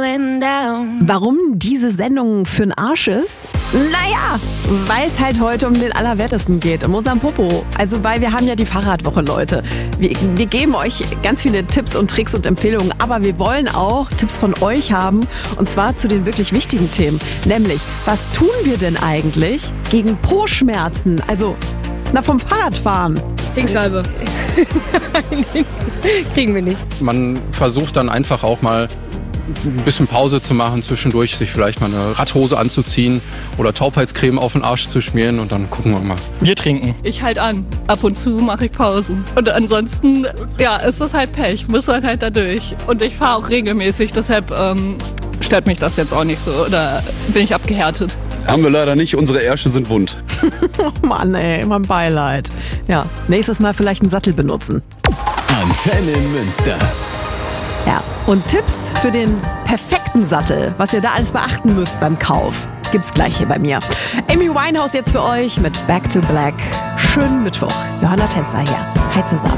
going down. Warum diese Sendung für den Arsch ist? Naja, weil es halt heute um den Allerwertesten geht, um unseren Popo. Also weil wir haben ja die Fahrradwoche, Leute. Wir geben euch ganz viele Tipps und Tricks und Empfehlungen, aber wir wollen auch Tipps von euch haben, und zwar zu den wirklich wichtigen Themen. Nämlich, was tun wir denn eigentlich gegen Po-Schmerzen? Also, vom Fahrradfahren. Zinksalbe. Nein, kriegen wir nicht. Man versucht dann einfach auch mal ein bisschen Pause zu machen zwischendurch, sich vielleicht mal eine Radhose anzuziehen oder Taubheitscreme auf den Arsch zu schmieren und dann gucken wir mal. Bier trinken. Ich halt an. Ab und zu mache ich Pausen. Und ansonsten, ist das halt Pech. Muss man halt da durch. Und ich fahre auch regelmäßig, deshalb stört mich das jetzt auch nicht so. Oder bin ich abgehärtet. Haben wir leider nicht, unsere Ärsche sind wund. Oh Mann, ey, mein Beileid. Ja, nächstes Mal vielleicht einen Sattel benutzen. Antenne Münster. Ja, und Tipps für den perfekten Sattel, was ihr da alles beachten müsst beim Kauf, gibt's gleich hier bei mir. Amy Winehouse jetzt für euch mit Back to Black. Schönen Mittwoch. Johanna Tänzer hier. Hi zusammen.